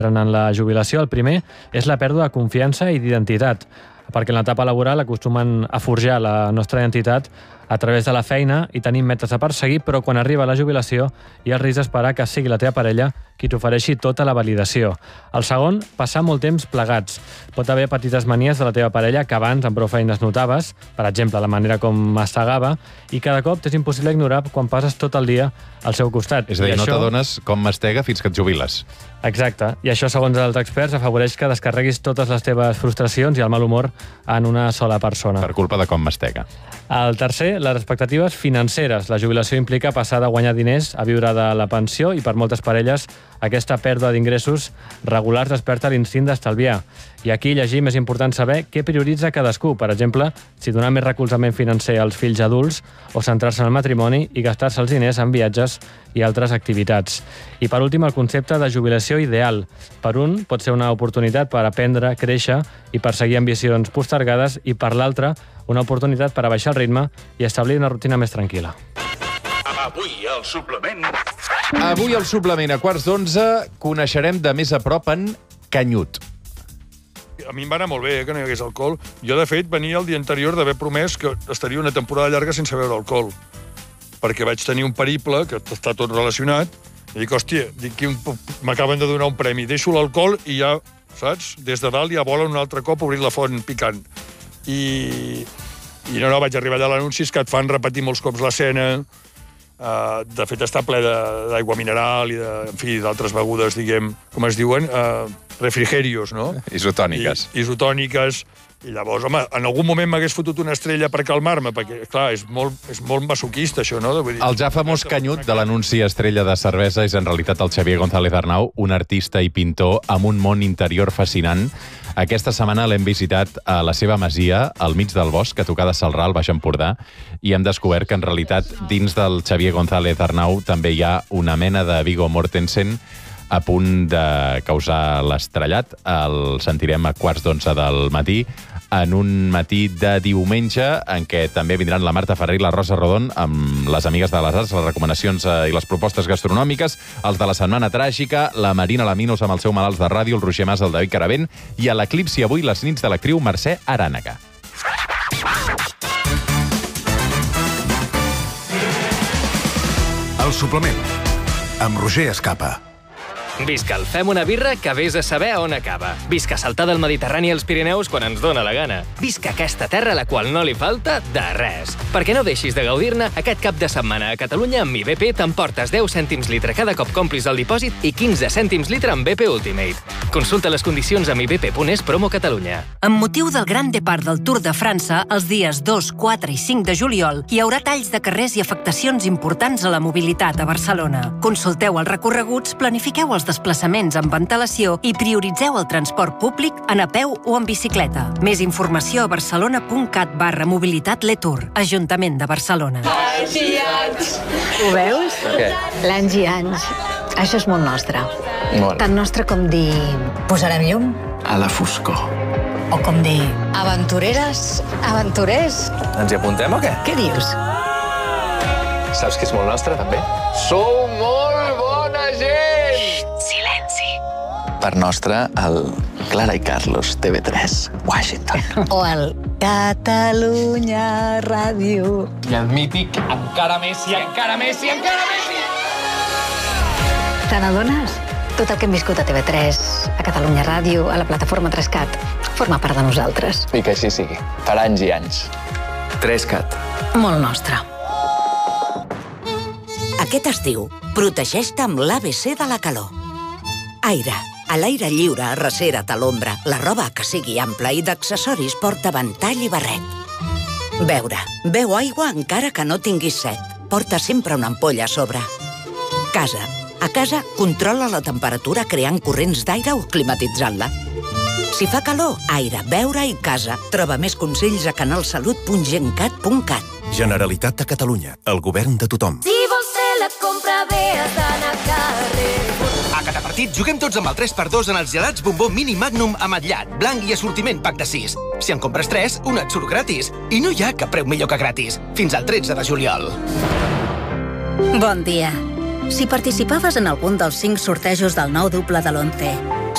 en la jubilació. El primer és la pèrdua de confiança i d'identitat, perquè en l'etapa laboral acostumen a forjar la nostra identitat a través de la feina i tenim metes a perseguir, però quan arriba la jubilació hi ha el risc d'esperar que sigui la teva parella qui t'ofereixi tota la validació. El segon, passar molt temps plegats. Pot haver petites manies de la teva parella que abans amb prou feines notaves, per exemple, la manera com mastegava, i cada cop t'és impossible ignorar quan passes tot el dia al seu costat. És a dir, no t'adones com mastega fins que et jubiles. Exacte. I això, segons els experts, afavoreix que descarreguis totes les teves frustracions i el mal humor en una sola persona. Per culpa de com mastega. El tercer, les expectatives financeres. La jubilació implica passar de guanyar diners a viure de la pensió i per moltes parelles aquesta pèrdua d'ingressos regulars desperta l'instint d'estalviar. I aquí llegim és important saber què prioritza cadascú. Per exemple, si donar més recolzament financer als fills adults o centrar-se en el matrimoni i gastar-se els diners en viatges i altres activitats. I per últim, el concepte de jubilació ideal. Per un, pot ser una oportunitat per aprendre, créixer i perseguir ambicions postergades, i per l'altre, una oportunitat per abaixar el ritme i establir una rutina més tranquil·la. Avui al suplement... Avui al suplement, a 11:15, coneixerem de més a prop en Canyut. A mi em va anar molt bé que no hi hagués alcohol. Jo, de fet, venia el dia anterior d'haver promès que estaria una temporada llarga sense beure alcohol, perquè vaig tenir un periple, que està tot relacionat, i dic, hòstia, m'acaben de donar un premi, deixo l'alcohol i ja, saps, des de dalt ja volen un altre cop obrir la font picant. I no, vaig arribar allà a l'anunci, que et fan repetir molts cops l'escena. De fet, està ple d'aigua mineral i d'altres begudes, diguem, com es diuen, refrigerios, no? Isotòniques. Isotòniques. I llavors, home, en algun moment m'hagués fotut una estrella per calmar-me, perquè, clar, és molt masoquista, això, no? El ja famós Canyut de l'anunci estrella de cervesa és en realitat el Xavier González Arnau, un artista i pintor amb un món interior fascinant. Aquesta setmana l'hem visitat a la seva masia, al mig del bosc, a tocar de Celrà, al Baix Empordà, i hem descobert que, en realitat, dins del Xavier González Arnau també hi ha una mena de Viggo Mortensen a punt de causar l'estrellat. El sentirem a 11:15 del matí, en un matí de diumenge en què també vindran la Marta Ferrer i la Rosa Rodon amb les amigues de les arts, les recomanacions i les propostes gastronòmiques, els de la Setmana Tràgica, la Marina Laminos amb el seu Malalts de Ràdio, el Roger Mas, el David Caravent, i a l'Eclipsi avui les nits de l'actriu Mercè Arànega. El suplement, amb Roger Escapa. Visca el Fem una birra que vés a saber on acaba. Visca saltar del Mediterrani als Pirineus quan ens dóna la gana. Visca aquesta terra a la qual no li falta de res. Perquè no deixis de gaudir-ne, aquest cap de setmana a Catalunya amb IBP t'emportes 10 cèntims litre cada cop complis el dipòsit i 15 cèntims litre amb BP Ultimate. Consulta les condicions amb ibp.es promo Catalunya. Amb motiu del Gran Depart del Tour de França, els dies 2, 4 i 5 de juliol, hi haurà talls de carrers i afectacions importants a la mobilitat a Barcelona. Consulteu els recorreguts, planifiqueu els desplaçaments amb antelació i prioritzeu el transport públic en a peu o en bicicleta. Més informació a barcelona.cat/mobilitat-letour. Ajuntament de Barcelona. Anys! Ho veus? Què? L'anys i anys. Això és molt nostre. Molt. Tan nostre com dir... Posarem llum? A la foscor. O com dir... Aventureres, aventurers. Ens hi apuntem o què? Què dius? Saps que és molt nostre, també? Sou molt bona gent! Silenci. Per nostre, el Clara i Carlos, TV3, Washington. O el Catalunya Ràdio. I el mític Encara Messi, encara Messi, encara Messi! Te n'adones? Tot el que hem viscut a TV3, a Catalunya Ràdio, a la plataforma 3Cat, forma part de nosaltres. I que així sigui. Per anys i anys. 3Cat. Molt nostre. Aquest estiu, protegeix-te amb l'ABC de la calor. Aire. A l'aire lliure, arrecera't a l'ombra. La roba que sigui ampla i d'accessoris porta ventall i barret. Beure. Beu aigua encara que no tinguis set. Porta sempre una ampolla a sobre. Casa. A casa, controla la temperatura creant corrents d'aire o climatitzant-la. Si fa calor, aire, beure i casa. Troba més consells a canalsalut.gencat.cat. Generalitat de Catalunya, el govern de tothom. Si vols fer la compra bé, has d'anar a carrer. A cada partit juguem tots amb el 3x2 en els gelats Bombó Mini Magnum ametllat, blanc i assortiment pack de 6. Si en compres 3, un et surt gratis. I no hi ha cap preu millor que gratis. Fins al 13 de juliol. Bon dia. Si participaves en algun dels 5 sortejos del nou doble de l'11